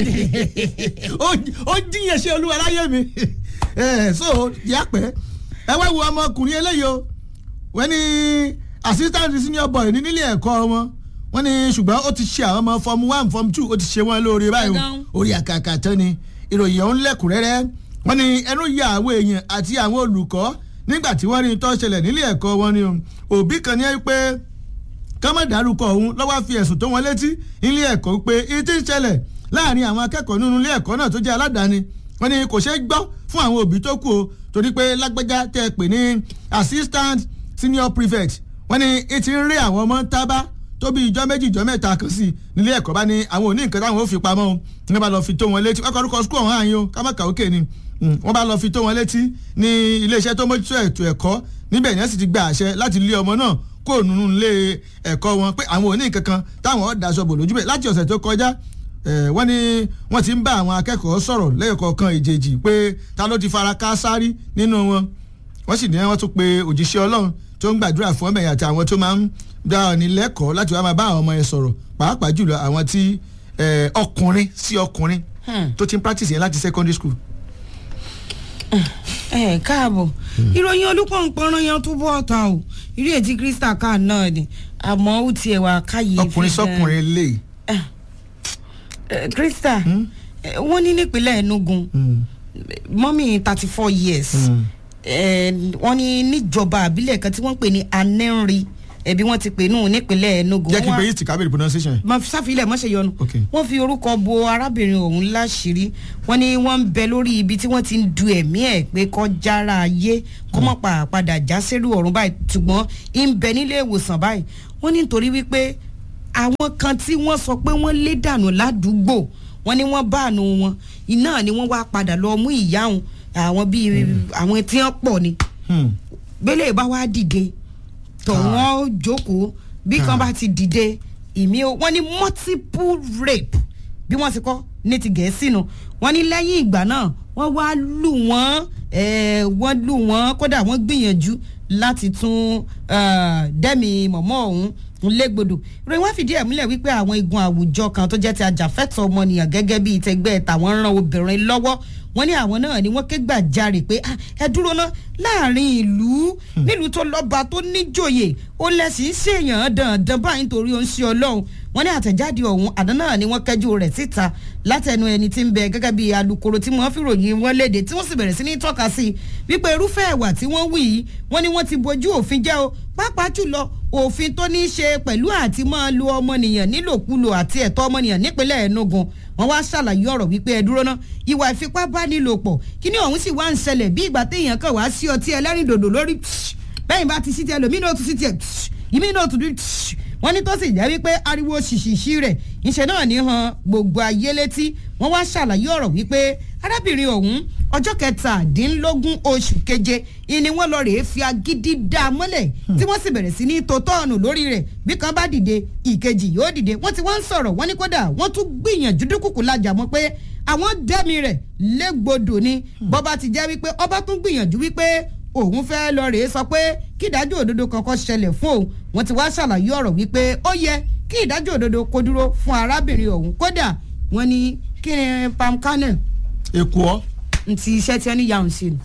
ó jíyàn ṣe olúwa láyé mi so yà pẹ́ ẹ wá wo ọmọkùnrin eléyìí o wọ́n ní assistant senior boy ní nílé ẹ̀kọ́ wọn wọ́n ní ṣùgbọ́n ó ti ṣe àwọn ọmọ form 1 form 2 ó ti ṣe wọ́n lóore báyìí orí àkàkà tán ni ìròyìn ọ̀hún lẹ́kùnrẹ́rẹ́ wọ́n ní ẹnu ya àwọn èèyàn àti àwọn olùkọ́ nígbà tí wọ́n rí tó ṣẹlẹ̀ nílé ẹ̀kọ́ wọn ni òbí kan ní ẹ pé ká má dárúkọ òun lọ́wọ́ fi ẹ̀sùn tó wọn létí nílé ẹ̀kọ́ pé iye tí ń ṣẹlẹ̀ láàrin àwọn akẹ́kọ̀ọ́ nínú ilé ẹ̀kọ́ náà tó jẹ́ aládàáni wọ́n ní kò ṣeé gbọ́ fún àwọn òbí tó kù o torí pé lágbẹ́já tẹ́ ẹ pè ní assistant senior prefect wọ́n ní ti ń rí àwọn ọmọ tábà tó bí ìjọ méjì ìjọ mẹ́ta kan sí nílé ẹ̀kọ́ bá ní àwọn òní nǹkan táwọn ò fi pamọ́ o ní bá lọ fi tó wọn létí ọkọ̀ orúkọ skul ọ̀hún àyìn o ká má kà ókè ni wọ́n bá lọ fi tó wọn létí ní iléeṣẹ́ tó mójútó ètò ẹ̀kọ́ níbẹ̀ yẹn sì ti gba àṣẹ láti lé ọmọ náà kó nínú ilé ẹ̀kọ́ wọn pé àwọn òní nǹkan kan táwọn ọ̀dàṣọ bò lójú bẹ̀ láti ọ̀sẹ̀ tó kọjá wọ́n ní wọ́n ti ń bá àwọn akẹ́kọ̀ọ́ sọ̀rọ̀ lẹ́yọ̀kọ̀ọ̀kan ìjèjì pé ta ló ti fara káásárí nínú wọn wọ́n sì ní wọ́n tún pe òjíṣẹ́ Ọlọ́run tó ń gbàdúrà fún ọmọ ẹ̀yà àti àwọn tó máa ń dá ọ̀ní lẹ́kọ̀ọ́ láti wá máa bá àwọn ọmọ yẹn sọ̀rọ̀ pàápàá jùlọ àwọn tí ọkùnrin sí ọkùnrin tó ti ń practice yẹn láti secondary school. káàbọ̀ ìròyìn olùpọ̀npọ̀nrán yẹn tó bọ́ ọ̀tá o irú ètí Krista kan náà ni àmọ́ ó tiẹ̀ wá káyé. ọkùnrin sọkùnrin lè. Krista wọ́n ní nípínlẹ̀ Enugu mọ́mí 34 years wọ́n ní níjọba àbílẹ̀ kan tí wọ́n pè ní Anenri ẹbí wọn ti pè nù nípínlẹ̀ Enugu. jẹ́ kí n pè yìí ti kábíyèsí pronunciation. mo ṣàfihàn mọ́ṣẹ́ yọnu. wọ́n fi orúkọ bo arábìnrin ọ̀hún láṣìírí wọ́n ní wọ́n ń bẹ lórí ibi tí wọ́n ti ń du ẹ̀mí ẹ̀ pé kọjára ayé kó mọ̀ padà já sẹ́rù ọ̀run báyìí ṣùgbọ́n ń bẹ nílé ìwòsàn báyìí wọ́n ní nítorí wípé àwọn kan tí wọ́n sọ pé wọ́n lé dànù ládùúgbò wọ́n ní wọ́n bá àánú wọn iná ni wọ́n wá padà lọ mú ìyá òun àwọn bíi àwọn tí wọ́n pọ̀ ni gbélé bá wá dìde tọ̀ wọ́n jókòó bí kan bá ti dìde ìmí wọ́n ní multiple rape bí wọ́n ti kọ́ ní ti Gẹ̀ẹ́sì nù wọ́n ní lẹ́yìn ìgbà náà wọ́n wá lù wọ́n kódà wọ́n gbìyànjú láti tún dẹ́mi mọ̀mọ́ ọ̀hún légbodò ìròyìn wá fìdí ẹ̀ múlẹ̀ wípé àwọn igun àwùjọ kan tó jẹ́ ti ajàfẹ́tọ̀ọ́ ọmọnìyàn gẹ́gẹ́ bíi tẹgbẹ́ tàwọn ran obìnrin lọ́wọ́ wọ́n ní àwọn náà ni wọ́n ké gbàjarè pé ẹ dúró ná láàrin ìlú nílùú tó lọ́ba tó níjòyè ó lẹ́sìn ṣèyàn dandan báyìí nítorí ó ń ṣe ọlọ́run wọ́n ní àtẹ̀jáde ọ̀hún àná náà ni wọ́n kẹ́jú rẹ̀ síta látẹnu ẹni tí ń bẹ gẹ́gẹ́ bíi alukoro tí wọ́n fìròyìn wọn léde tí wọ́n sì bẹ̀rẹ̀ sí ní tọ́ka sí wípé irúfẹ́ ẹ̀wà tí wọ́n wí yìí wọ́n ní wọ́n ti bojú òfin jẹ́ o pàápàá jùlọ òfin tó ní í ṣe pẹ̀lú àti máa lo ọmọnìyàn nílòkulò àti ẹ̀tọ́ ọmọnìyàn nípínlẹ̀ Enugu wọ́n wá ṣàlàyé ọ̀rọ̀ wípé ẹ dúró ná ìwà ìfipábánilòpọ̀ kíní ọ̀hún sì wá ń ṣẹlẹ̀ bí ìgbà téèyàn kàn wá sí ọtí ẹlẹ́rìndòdò lórí bẹ́ẹ̀ bá ti sí tiẹ̀ lómi náà tún sí tiẹ̀ ìmí náà tún dún wọ́n ní tó sì jẹ́ wípé ariwo ṣìṣìṣì rẹ̀ ìṣe náà ní han gbogbo ayé létí wọ́n wá ṣàlàyé ọ̀rọ̀ wípé arábìnrin ọ̀hún ọjọ́ 17 oṣù keje ìní wọ́n lọ rèé fi agídí dá a mọ́lẹ̀ tí wọ́n sì bẹ̀rẹ̀ sí ní tòótọ́ọ̀nù lórí rẹ̀ bí kan bá dìde ìkejì yóò dìde wọ́n ti wọ́n ń sọ̀rọ̀ wọ́n ní kódà wọ́n tún gbìyànjú dúkùkù lajà mọ́ pé àwọn dẹ́mi rẹ̀ légbodò ni bọ́ba ti jẹ́ wípé ọba tún gbìyànjú wípé òun fẹ́ lọ rèé sọ pé kí ìdájọ́ òdodo kankan ṣẹlẹ̀ fún òun wọ́n ti wá ṣàlàyé ọ̀rọ̀ wípé ó yẹ kí ìdájọ́ òdodo kó dúró fún arábìnrin ọ̀hún kódà wọ́n ní kí ni Pam Kane. èkó ọ́. ntí iṣẹ́ tí wọ́n ní yàrá ń ṣe nù.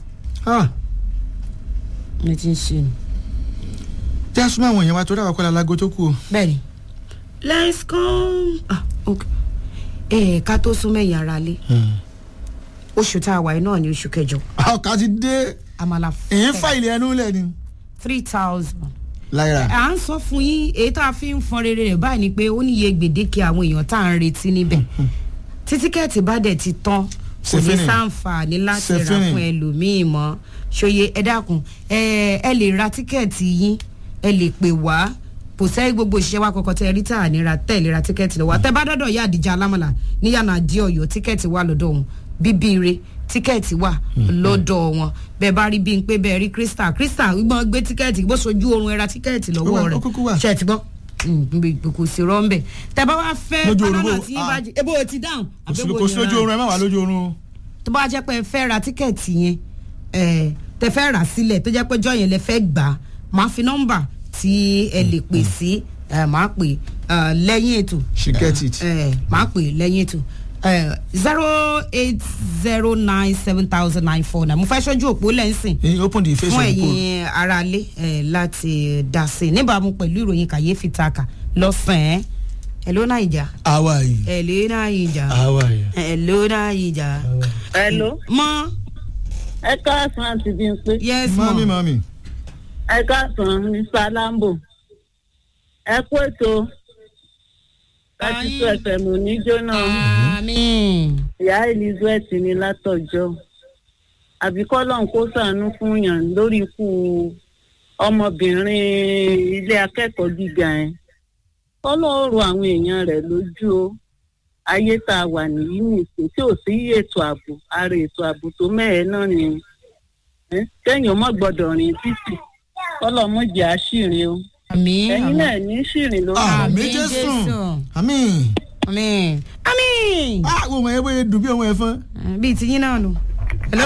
ní ti ń ṣe nù. tí a súnmọ́ àwọn èèyàn wa tó dáwọ́ kọ́lá alágó tó kù o. bẹ́ẹ̀ni let's come. ká tó sún mẹ́yìn ara lé oṣù tá a wà yìí náà ní oṣù kẹjọ. ọkà ti dé. àmàlà èyí ń fa ilé ẹnu lẹ ni. 3,000. láyà. à ń sọ fún yín èyí tá a fi ń fọn rere rẹ̀ báyìí ni pé ó níye gbèdéke àwọn èèyàn tá à ń retí níbẹ̀ tí tíkẹ́ẹ̀tì bá dẹ̀ ti tán kò ní sáǹfààní láti rà fún ẹlòmíì mọ́ ṣòye ẹ dákun ẹ lè ra tíkẹ́ẹ̀tì yín ẹ lè pè wá kò sẹ́yìn gbogbo òṣìṣẹ́ wa kọ̀ọ̀kan tẹ́ rí tá à ní ra tẹ́ lè ra tíkẹ́ẹ̀tì lọ́wọ́ tẹ́ bá dọ́dọ̀ yá àdìjà alámọ̀là níyànà àdí ọ̀yọ́ tíkẹ́ẹ̀tì wà lọ́dọ̀ wọn bíbíire tíkẹ́ẹ̀tì wà lọ́dọ̀ wọn bẹ́ẹ̀ bá rí bí n pé bẹ́ẹ̀ rí Crystal gbọ́n gbé tíkẹ́ẹ̀tì bó sojú oorun ẹ ra tíkẹ́ẹ̀tì lọ́wọ́ rẹ̀ ṣe ti gbọ́ kò sí rọ́ńbẹ̀ tẹ́ bá wá fẹ́ pánánà tí yín bá jẹ ebo ti dáhùn kò sí lójú oorun ẹ má wà lójú oorun. tó bá jẹ́ pé ẹ fẹ́ ra tíkẹ́ẹ̀tì yẹn tẹ fẹ́ rà sílẹ̀ tó jẹ́ pé jọ́ yẹn lẹ fẹ́ gbà máa fi nọ́mbà tí ẹ lè pè sí máa pè lẹ́yìn ètò. she get it. máa pè lẹ́yìn ètò 080970949 mo fẹ́ ṣojú òpó lẹ́sìn open the face fún ẹ̀yin aráalé láti dá sí i níbàámu pẹ̀lú ìròyìn kàyéfì taka lọ́sàn-án hello naija. how are you. hello naija. how are you. hello naija. hello. mọ. ẹ káàsán àti Bímpé. yes mọ. mami. ẹ káàsán Mr. Lambo. ẹ kú ètò. láti tó ẹsẹ̀ mò ní jóná. àmín. ìyá Elizabeth ní látọjọ́ àbíkọ́lọ́n kó ṣàánú fún yàn lórí ikú ọmọbìnrin ilé akẹ́kọ̀ọ́ gíga yẹn kọ́lọ́ọ̀rọ̀ àwọn èèyàn rẹ̀ lójú o ayé tá a wà nìyí nìsín tí ò sí ètò ààbò ara ètò ààbò tó mẹ́ẹ̀ẹ́ náà ni kéèyàn mọ́ gbọ́dọ̀ rìn títì kọ́lọ́mọ́jì àṣìrìn o àmín. ẹ̀yin náà ní ṣìrìn lórí. àmín Jésù àmín. àmín. àmín. wo mọ̀ ẹ́ bóyá dùn bí ọmọ ẹ̀fọn. bíi ti yín náà nù. hello.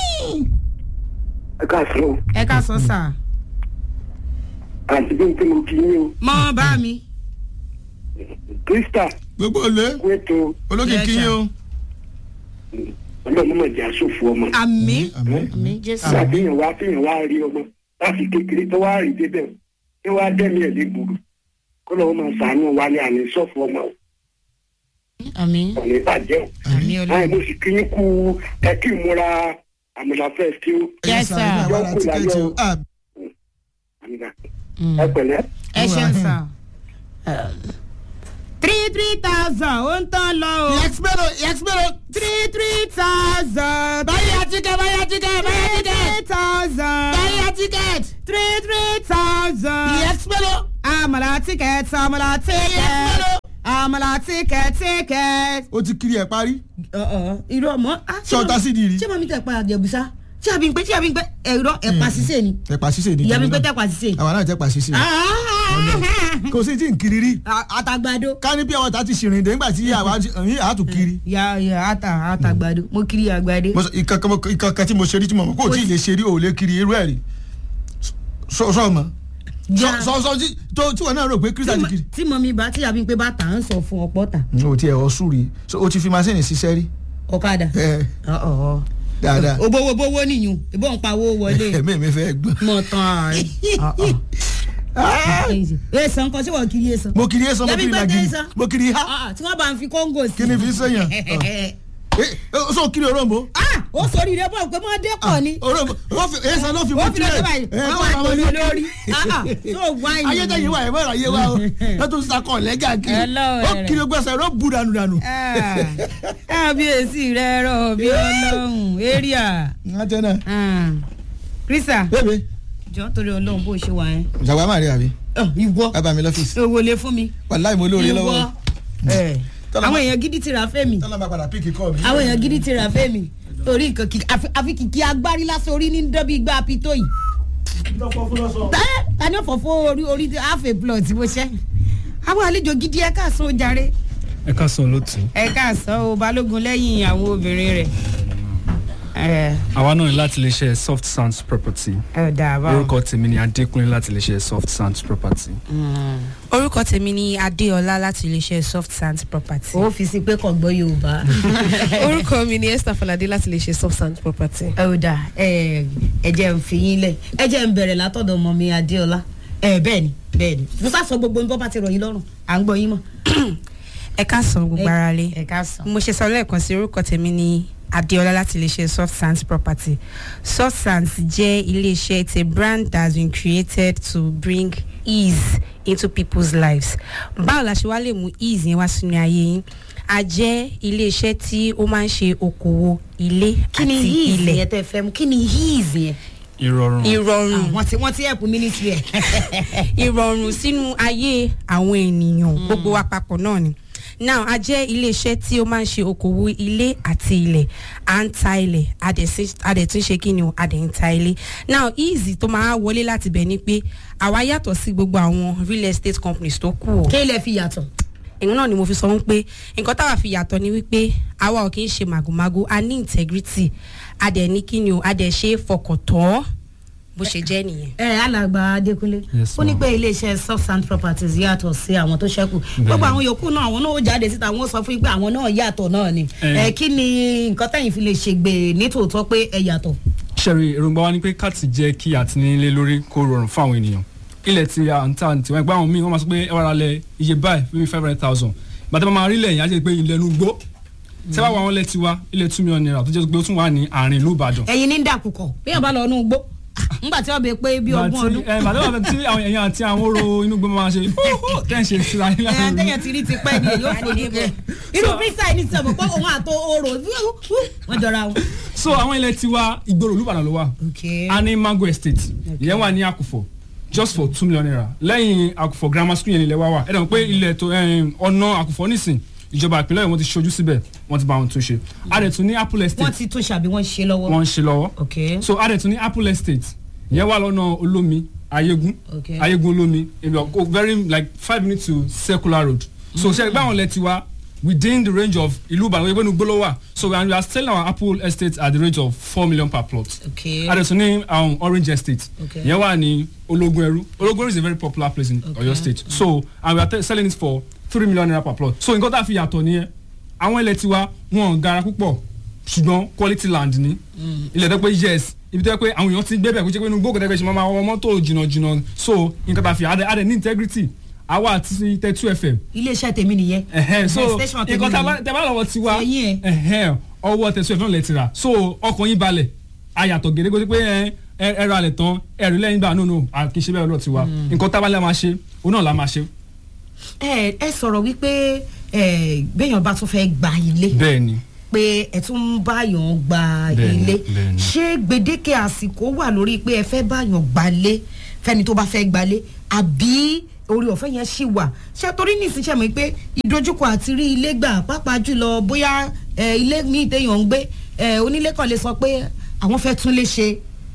ẹ káàsán o. ẹ káàsán sà. àti bí n tí mo kí yín o. mọ bá mi. Crystal. gbogbo olè. kú ètò. olókìkí yín o. ọlọ́run mọ̀ jẹ́ àsòfò ọmọ. àmín. àmín Jésù. àfihàn wá rí ọmọ láti kékeré tó wá rí débẹ̀ tí wàá dẹ́mi ẹ̀ légbodò kó lọ́wọ́ máa ṣàánú wa ní àní sọ́ọ̀fù ọmọ o. àmín. ọ̀nà ìbàjẹ́ o. àmín láì Ọlọ́run. mo sì kí yín kú ẹ kí ìmúra àmàlà fẹ́ kí ó. Yes, sir. ẹ pẹ̀lẹ́ ẹ ṣeun sàn 3,000 ó ń tán lọ o. yẹksibero 3,000. báyà tíkẹ́ 3,000. báyà tíkẹ́ 3,000. yẹksibero. àmàlà tíkẹ́ẹ̀tì àmàlà tíkẹ́ẹ̀tì. o ti kiri ẹ̀ parí. irú ọmọ. sọta sí di rí. ṣé màmí tẹ̀ pa àjẹbùsá tí a bí ń pẹ́ ẹ̀rọ ẹ̀pà ṣíṣe ni. ẹ̀pà ṣíṣe ni. ìyá mi pẹ́ tẹ̀pà ṣíṣe. àwa náà tẹ̀pà ṣíṣe. kò sí tí n kiri rí. àtàgbàdo. ká ní bí àwọn ta ti ṣìrìn dé nígbà tí àwa àtún kiri. àtàgbàdo mo kiri àgbàdo. ìkankan tí mo ṣe rí tí mo mọ̀ kó o tí ì lè ṣe rí o lè kiri irú ẹ̀ rí. sọ mọ. sọ tí wọn náà rò pé kírísítà ti kiri. tí mọ̀mí bá tí a bí ń pé bá tà ń sọ fún ọ̀pọ̀ tà. o ti ẹ̀ ọ́ sùn rí o ti fi masínì ṣiṣẹ́ rí. ọ̀kadà. dáadáa. owó nìyún ìbò ń pa owó wọlé. ẹ̀mí mi fẹ́ gbọ́n. mọ̀ tán ààrẹ. èsàn kan tí wọ́n kiri èsàn. mo kiri èsàn mo kiri lagiri mo kiri ha. tí wọ́n bá ń fi kóńgò sí. kí ni fi sèyàn. so kiri òrombo. ó sori rẹ bọ̀ pé mọ́ dé pọ̀ ni. òrombo èsàn ló fi mú tilẹ̀. wọ́n wá tòlú lórí. tó wáyé. ayédèyí wa ẹ̀ mọ̀ràn ayé wa o lọ́tún sakọ̀ lẹ́gà kiri ó kiri gbèsè ló bu dànù. kábíyèsí rẹ rọ bí ọlọ́run area. Krista. bébè. jọ torí ọlọ́run bó ṣe wà yẹn. ìjàgbá máa rí àbí. ìwọ bàbá mi lọ́fíìsì. owó lè fún mi. wàláì mo lóore lọ́wọ́. àwọn èèyàn gidi ti rà fẹ́ mi. tọ́lá máa padà píkì kọ́ mi. àwọn èèyàn gidi ti rà fẹ́ mi torí nǹkan kìkì àfi kìkì agbárí lásán orí ní dọ́bí igbá apitó yìí. ta ni ó fọ̀ fún orí half a plot bó ṣe. àwọn àlejò gidi ẹ káàsán o jàre. ẹ káàsán lótú. ẹ káàsán o balógun lẹ́yìn àwọn obìnrin rẹ̀. àwa náà ní láti lè ṣe soft sounds property. orúkọ tèmi ni adékúnlé láti lè ṣe soft sounds property. orúkọ tèmi ni adéọlá láti lè ṣe soft sounds property. ó fi sí pé kò gbọ́ yorùbá. orúkọ mi ni esther falade láti lè ṣe soft sounds property. ọ̀dà ẹ jẹ́ ń fi yín lẹ̀ ẹ jẹ́ ń bẹ̀rẹ̀ látọ̀dọ̀ ọmọ mi adéọlá. bẹ́ẹ̀ ni musa sọ gbogbo nǹkan bá ti rọ̀ yín lọ́rùn à ń gbọ́ yín mọ́. ẹ káàsán gbogbo ara lé. ẹ káàsán. mo ṣe sọ lẹ́ẹ̀kan sí orúkọ tèmi ni adéọlá láti iléeṣẹ́ soft sands property. soft sands jẹ́ iléeṣẹ́ it's a brand that has been created to bring ease into people's lives. báwo la ṣe wá lè mú ease yẹn wá sínú ayé yín? a jẹ́ iléeṣẹ́ tí ó máa ń ṣe okòwò ilé àti ilẹ̀. kí ni ease yẹn tẹ fẹ́ mu kí ni ease yẹn? ìrọ̀rùn. wọ́n ti help ministry ẹ̀. ìrọ̀rùn sínú ayé àwọn ènìyàn gbogbo wa papọ̀ náà ni. now a jẹ́ iléeṣẹ́ tí ó máa ń ṣe okòwò ilé àti ilẹ̀ à ń ta ilẹ̀ a dẹ̀ tún ṣe kí ni o a dẹ̀ ń ta ilé. now easy tó máa wọlé láti bẹ̀ ni pé àwa yàtọ̀ sí gbogbo àwọn real estate companies tó kù o. kí ilẹ̀ fi yàtọ̀. ìyẹn náà ni mo fi sọ wípé nǹkan táwa fi yàtọ̀ ni wípé àwa ò kì í ṣe màgòmágó a ní integrity a dẹ̀ ní kí ni o a dẹ̀ ṣe fọkàntọ́ bó ṣe jẹ́ nìyẹn. alàgbà adékúnlé ó ní pé iléeṣẹ́ soft sand properties yàtọ̀ sí àwọn tó ṣẹ́kù gbogbo àwọn yòókù náà àwọn náà ó jáde síta wọ́n sọ fún yín pé àwọn náà yàtọ̀ náà ni kí ni nǹkan tẹ̀yìn fi lè ṣègbè nítòótọ́ pé ẹ yàtọ̀. ṣẹ̀rí èròǹgbà wa ni pé káàtì jẹ́ kí àtinilé lórí kó rọrùn fún àwọn ènìyàn ilẹ̀ tí à ń tà tí wọ́n gbá àwọn míì wọ́n máa sọ pé ẹ wà rálẹ̀ iye báyìí fún mi 500,000 bàtà máa rí lẹ́yìn á jẹ́ pé ilẹ̀ inú gbó tí wọ́n wà wọ́n lẹ̀ tiwa ilẹ̀ 2 million naira tó jẹ́ pé ó tún wà ní àárín ìlú Ìbàdàn. ẹ̀yin ní dàkúkọ bí yàn bá lọ inú gbó ngbà tí wọ́n bẹ pé bí ọgbọ̀n ọdún. bàtà wà tí àwọn èèyàn àti àwọn oró inú gbó máa ṣe tẹ́ ń ṣe síra yín láti. tẹ́yàn ti rí ti pẹ́ ni èyí ò fò níbẹ̀ irú bírísà ní sọ̀bọ̀ pé òun àtò oró wọ́n jọra wọn. so àwọn ilẹ̀ tiwa ìgboro Olúbàdàn ló wà a ní Mango Estate ìyẹn wà ní Àkùfọ̀ just for 2 million naira lẹ́yìn Àkùfọ̀ grammar school yẹn ilẹ̀ wa wà ẹ dàn pé ilẹ̀ tó ọ̀nà Àkùfọ̀ nísìn ìjọba ìpínlẹ̀ wọn ti ṣojú síbẹ̀ wọ́n ti bá wọn tún ṣe a dẹ̀ tún ní Apple Estate wọ́n ti tún ṣàbí wọ́n ṣe lọ́wọ́. wọ́n ṣe lọ́wọ́ so a dẹ̀ tún ní Apple Estate yẹn wà lọ́nà Olómi Ayégún Olómi very like 5 minutes to Circular Road so ṣe gbáwọn lẹ ti wá within the range of ìlú Ìbàdàn wípé ní gbólówà so we are selling our Apple Estate at the rate of 4 million per plot. a dẹ̀ tún ní Orange Estate yẹn wà ní Ológun Ẹrú is a very popular place in Ọ̀yọ́ State so and we are selling it for 3 million naira per plot so nǹkan tá a fi yàtọ̀ nìyẹn àwọn ilẹ̀ tiwa wọn gara púpọ̀ ṣùgbọ́n quality land ni ilẹ̀ tó pé yes ibi tó yẹ pé àwọn èèyàn ti gbé bẹ̀ kó jẹ́ pé inú gbókòtò ẹgbẹ́ ṣe máa wọ mọ́tò jìnnà so nǹkan tá a fi adẹ ní integrity àwa àti 32 FM. iléeṣẹ́ tèmi nìyẹn. so nǹkan tẹ bá lọ́wọ́ tiwa ọwọ́ 32 FM náà lẹ ti rà so ọkàn yín balẹ̀ ayàtọ̀ gẹ́gẹ́ pé ẹ̀rọ alẹ̀ tán ẹ̀rọ lẹ́yìn gbà no kì í ṣe bẹ́ẹ̀ lọ́ọ̀ tiwa nǹkan tá a bá lẹ́ máa ṣe òun náà la máa ṣe. ẹ sọ̀rọ̀ wípé béèyàn bá tún fẹ́ gba ilé. bẹ́ẹ̀ni. pé ẹ tún ń báyàn gba ilé ṣé gbèdéke àsìkò wà lórí pé ẹ fẹ́ báyàn gbalé fẹ́ni tó bá fẹ́ gbalé àbí orí ọ̀fẹ́ yẹn ṣì wà ṣé torí nísìnyí ṣe mọ̀ pé ìdojúkọ àti rí ilé gbà pàápàá jùlọ bóyá ilé míì téèyàn ń gbé onílé kan lè sọ pé àwọn fẹ́ tún lè ṣe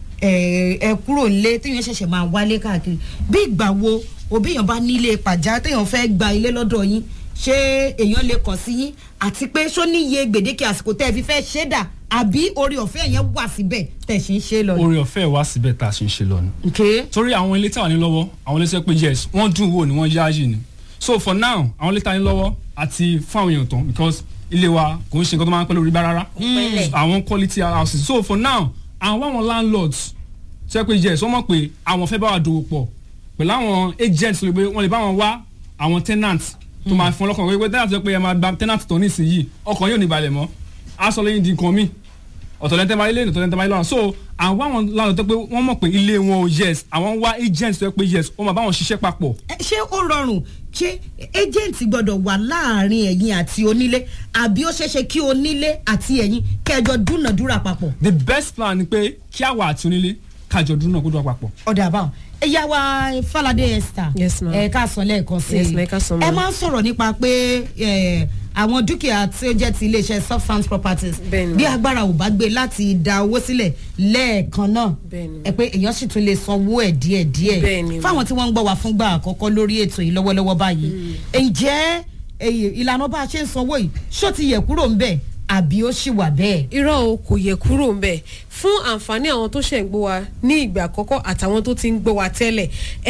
ẹ kúrò nílé téèyàn ṣẹ̀ṣẹ̀ máa wálé káàkiri bí ìgbà wo òbí èèyàn bá nílé pàjá téèyàn fẹ́ gba ilé lọ́dọ̀ yín ṣé èèyàn lè kàn sí yín àti pé ṣó níye gbèdéke àsìkò tẹ́ ẹ fi fẹ́ ṣe dà àbí orí ọ̀fẹ́ yẹn wà síbẹ̀ tẹ̀ ṣe ń ṣe lọ. orí ọ̀fẹ́ wà síbẹ̀ tá a ṣe ń ṣe lọ ni. torí àwọn ilé tí wà ní lọ́wọ́ àwọn ilé sọ pé yes wọ́n dùn wò ni wọ́n yáàyè ni so for now àwọn ilé tí wà ní lọ́wọ́ àti fún àwọn èèyàn tán because ilé wa kò ń ṣe nǹkan tó máa ń pẹ́ lórí bá rárá àwọn quality houses so for now àwọn landlords sọ pé yes wọ́n mọ̀ pé àwọn fẹ́ bá wa dòwò pọ̀ pẹ̀lú àwọn agents wọ́n lè bá wọn wá àwọn tenants tó máa fún ọlọ́kàn wípé tenant sọ pé ẹ máa gba tenant tó ní ìsinyìí ọkàn yóò ní balẹ̀ mọ́ aṣọ lẹ́yìn di nǹkan mi ọ̀tọ̀lẹ́tẹ̀ máa ilé ọ̀tọ̀lẹ́tẹ̀ máa ilé ọ̀run so àwọn láwọn tó pé wọ́n mọ̀ pé ilé wọn ò yes àwọn wá agent tó pé yes wọ́n máa bá wọn ṣiṣẹ́ papọ̀. ṣé ó rọrùn ṣé agent gbọ́dọ̀ wà láàrin ẹ̀yin àti onílé àbí ó ṣeéṣe kí onílé àti ẹ̀yin kẹjọ dúnàdúrà papọ̀. the best plan ni pé kí àwa àti onílé kájọ dúnàdúrà papọ̀. ọ̀dà àbáwọn ẹ̀yà wa Falade Esther ká sọ lẹ́ẹ̀kan sí i ẹ máa ń sọ̀rọ̀ nípa pé àwọn dúkìá tí ó jẹ́ ti iléeṣẹ́ Substance Properties bí agbára ò bá gbé láti da owó sílẹ̀ lẹ́ẹ̀kan náà ẹ pé èèyàn sì tún lè sanwó ẹ̀ díẹ̀díẹ̀ fáwọn tí wọ́n ń gbọ́ wá fúngbà àkọ́kọ́ lórí ètò yìí lọ́wọ́lọ́wọ́ báyìí ǹjẹ́ ìlànà bá a ṣe ń sanwó yìí ṣó ti yẹ kúrò ń bẹ̀ àbí ó ṣì wà bẹ́ẹ̀. irọ́ o kò yẹ kúrò ń bẹ̀ fún àǹfààní àwọn tó ṣẹ̀ ń gbọ́ wa ní ìgbà àkọ́kọ́ àtàwọn tó ti ń gbọ́ wa tẹ́lẹ̀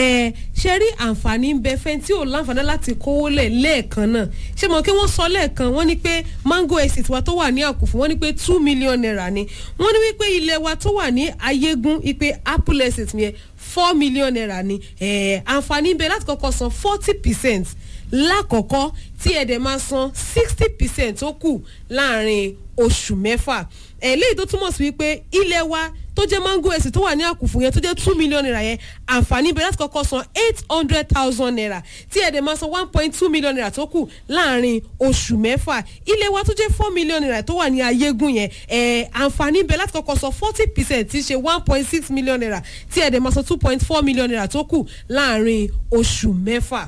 ṣe rí àǹfààní ń bẹ fẹ́ tí ò láǹfààní láti kówó lẹ̀ lẹ́ẹ̀kan náà ṣé mo kí wọ́n sọ lẹ́ẹ̀kan wọ́n ní pé mango estate wa tó wà ní àkùfù wọ́n ní pé 2 million naira ni wọ́n ní wípé ilẹ̀ wa tó wà ní ayégún ipe apple estate yẹn 4 million naira ni àǹfààní ń bẹ láti kọ́kọ́ san 40% lákọ̀ọ́kọ́ tí ẹ̀dẹ̀ máa san 60% tó kù láàrin oṣù mẹ́fà eléyìí tó túmọ̀ sí wípé ilé wa tó jẹ́ mango estate tó wà ní àkùfù yẹn tó jẹ́ 2 million naira yẹn àǹfààní bẹ̀rẹ̀ láti kọ́kọ́ san 800,000 naira tí ẹ̀dẹ̀ máa san 1.2 million naira tó kù láàrin oṣù mẹ́fà ilé wa tó jẹ́ 4 million naira tó wà ní ayégún yẹn àǹfààní bẹ̀rẹ̀ láti kọ́kọ́ san 40% tí ṣe 1.6 million naira tí ẹ̀dẹ̀ máa san 2.4 million naira tó kù láàrin oṣù mẹ́fà.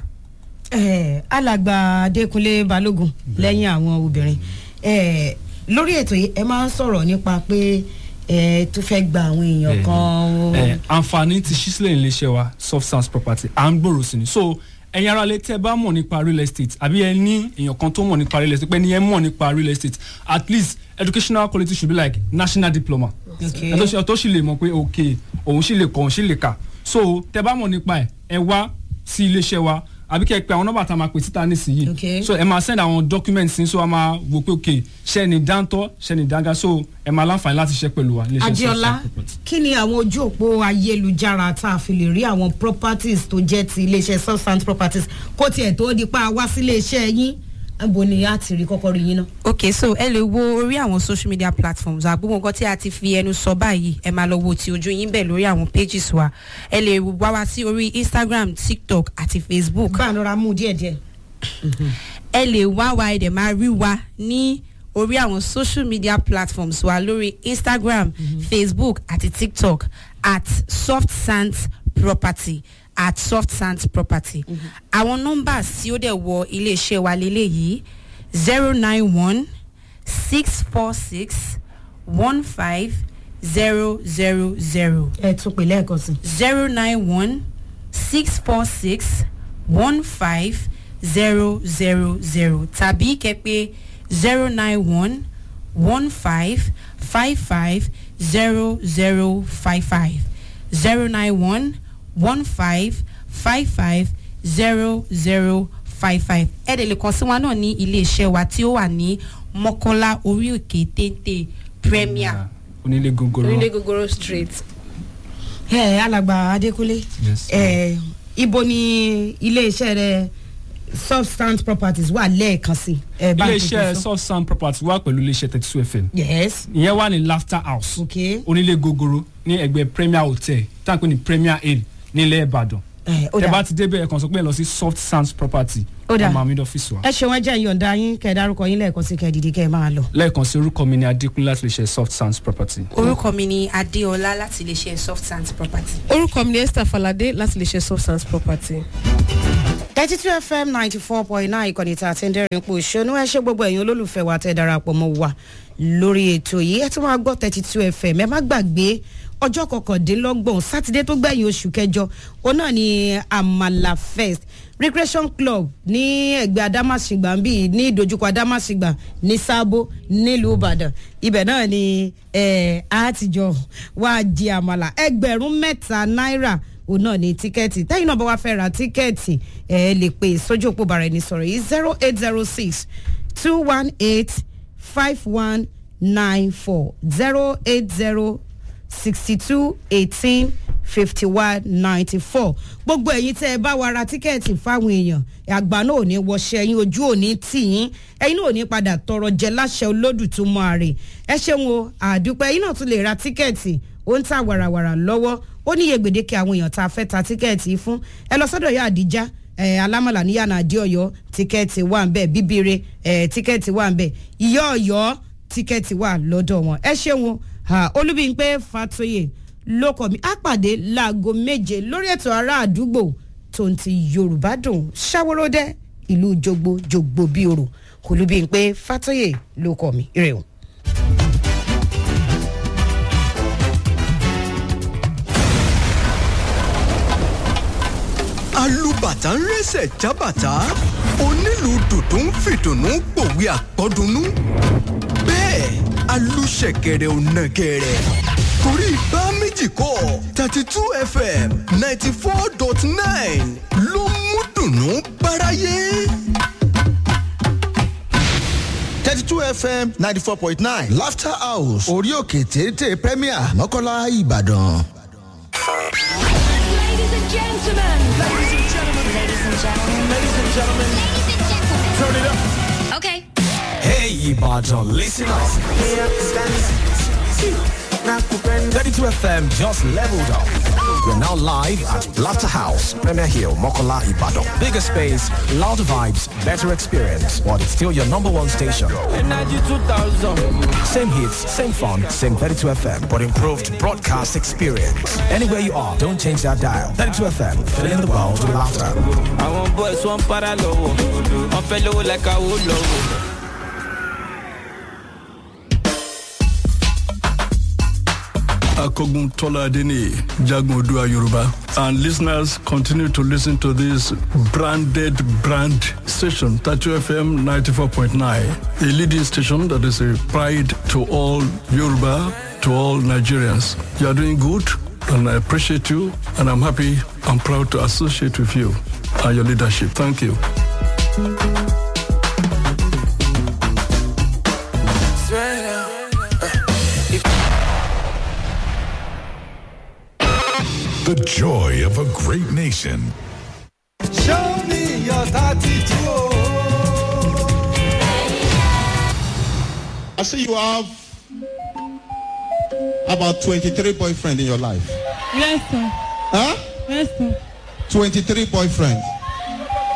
Alàgbà Adékúnlé Balógun lẹ́yìn àwọn obìnrin lórí ètò yìí ẹ máa ń sọ̀rọ̀ nípa pé tó fẹ́ gba àwọn èèyàn kan. àǹfààní ti ṣí sílẹ̀ iléeṣẹ́ wa Substance Property à ń gbòòrò sí ni so ẹ̀yin ará lè tẹ́ bá mọ̀ nípa real estate àbí ẹ ní èèyàn kan tó mọ̀ nípa real estate pé ní ẹ mọ̀ nípa real estate at least educational quality should be like national diploma ẹ tó sì lè mọ̀ pé ok òun sì lè kọ́ òun sì lè kà so tẹ́ bá mọ̀ nípa ẹ wá sí iléeṣẹ́ wa àbí kẹ́ pé àwọn nọ́mbà tá a máa pè síta nísìnyí so ẹ máa send àwọn documents ní so a máa wò pé ok ṣe ni dáńtọ́ ṣe ni dáńgá so ẹ máa láǹfààní láti ṣe pẹ̀lú wa. Adéọlá kí ni àwọn ojú òpó ayélujára tá a fi lè rí àwọn properties tó jẹ́ ti iléeṣẹ́ Substance Properties kó tiẹ̀ tó di pa wá sí iléeṣẹ́ yín abo ni a ti rí kọ́kọ́ rí yín náà. ok so ẹ lè wo orí àwọn social media platforms àgbóhùn nǹkan tí a ti fi ẹnu sọ báyìí ẹ máa lọ wo ti ojú yín bẹ̀ lórí àwọn pages wa ẹ lè wá wá sí orí Instagram, TikTok àti Facebook. bá a nọra mú díẹ̀díẹ̀. ẹ lè wá wa ẹ dẹ̀ máa rí wa ní orí àwọn social media platforms wa lórí Instagram, Facebook àti TikTok at Soft Sands Property at Soft Sands Property. Àwọn nọ́mbà tí ó dẹ̀ wọ iléeṣẹ́ wa lélẹ́yìí 091 646 15000. ẹ tún pè lẹ́ẹ̀kan sí. 091 646 15000 tàbí kẹ́pẹ́ 091 15550055 091 15550055 ẹ dẹ̀ lè kàn sí wa náà ní iléeṣẹ́ wa tí ó wà ní Mọ́kọ́lá orí òkè téńté Premier onílé gogoro street. Alàgbà Adékúnlé ibo ni iléeṣẹ́ rẹ Substance Properties wà lẹ́ẹ̀kan sí. iléeṣẹ́ Substance Properties wà pẹ̀lú iléeṣẹ́ 32 FM. yes. ìyẹn wà ní Laughter House. okay. onílé gogoro ní ẹgbẹ́ Premier Hotel táǹpé ní Premier Inn nílẹ̀ Ìbàdàn. tẹ bá ti débẹ̀ ẹ kàn sọ pé ẹ lọ sí soft sands property ọmọ àmì ọ́fíìsì wa. ẹ ṣe wọn jẹ́ ìyọ̀ǹda yín kẹ́ ẹ dárúkọ yín lẹ́ẹ̀kan sí kẹ́ ẹ dìde kẹ́ ẹ máa lọ. lẹ́ẹ̀kan sí orúkọ mi ni adékúnlé láti lè ṣe soft sands property. orúkọ mi ni adéọlá láti lè ṣe soft sands property. orúkọ mi ni esther falade láti lè ṣe soft sands property. 32 FM 94.9 ìkànnì tá a ti ń dẹ́rìn pò ṣonú ẹ ṣe gbogbo ẹ̀yin olólùfẹ́ wa tẹ́ darapọ̀ mọ́ wa lórí ètò yìí ẹ tún máa gbọ́ 32 FM ẹ má gbàgbé ọjọ́ kọkàndínlọ́gbọ̀n sátidé tó gbẹ̀yìn oṣù kẹjọ òun náà ni amala fest recreation club ní ẹgbẹ́ adámàṣìgbà ń bì ní ìdojúkọ adámàṣìgbà ní sábó nílùú ìbàdàn ibẹ̀ náà ni àtijọ́ wàá di àmàlà ẹgbẹ̀rún mẹ́ta náírà òun náà ní tíkẹ́ẹ̀tì tẹ́yìn náà bá wá fẹ́ ra tíkẹ́ẹ̀tì ẹ lè pè sójú òpó bàrà ẹni sọ̀rọ̀ yìí 0806 218 5194 080 62 18 51 94 gbogbo ẹ̀yin tẹ́ ẹ bá wa ra tíkẹ́ẹ̀tì fáwọn èèyàn àgbà náà ò ní wọṣẹ́ yín ojú ò ní tì yín ẹ̀yin náà ò ní padà tọrọ jẹ láṣẹ olódùtúmọ̀ àrè ẹ ṣeun o àdúpẹ́ ẹ̀yin náà tún lè ra tíkẹ́ẹ̀tì ó ń ta wàràwàrà lọ́wọ́ ó níye gbèdéke àwọn èèyàn tá a fẹ́ ta tíkẹ́ẹ̀tì fún ẹ lọ sọ́dọ̀ yá àdíjá alámọ̀là ní yànnà àdíọ̀yọ́ tíkẹ́ẹ̀tì wà ń bẹ̀ bíbire tíkẹ́ẹ̀tì wà ń bẹ̀ ìyá ọ̀yọ́ tíkẹ́ẹ̀tì wà lọ́dọ̀ wọn ẹ ṣeun olúbíńpé fatoyè lókọ mi á pàdé láago 7 lórí ètò ará àdúgbò tó ń ti yorùbá dùn ṣàwòròdẹ ìlú jogbo bí oro olúbíńpé fatoyè lókọ mi ire o. alùbàtà ń rẹ́sẹ̀ jábàtà onílù dùdú ń fìdùnnú pòwe àpọ́dúnú bẹ́ẹ̀ alùṣẹ̀kẹ̀rẹ̀ ò nàgẹ̀rẹ̀ torí bá méjì kọ́ 32 FM 94.9 ló mú dùnnú báráyé. 32 FM 94.9 Laughter House orí òkè téńté Premier Mọ́kọ́lá Ìbàdàn. Turn it up. Okay. Hey, Ibadan, listen up. 32 FM just leveled up. We're now live at Laughter House, Premier Hill, Mokola, Ibadan. Bigger space, louder vibes, better experience, but it's still your number one station. Energy 2000. Same hits, same fun, same 32 FM, but improved broadcast experience. Anywhere you are, don't change that dial. 32 FM, filling the world with laughter. I want boys, one paralo. I'm fellow like I would love. Akogun Tola Adeni, Jagun Odua Yoruba. And listeners continue to listen to this brand station, 32 FM 94.9, a leading station that is a pride to all Yoruba, to all Nigerians. You are doing good, and I appreciate you, and I'm happy and proud to associate with you and your leadership. Thank you. The joy of a great nation. Show me your 32. I see you have about 23 boyfriends in your life. Yes, sir. Huh? Yes, sir. 23 boyfriends.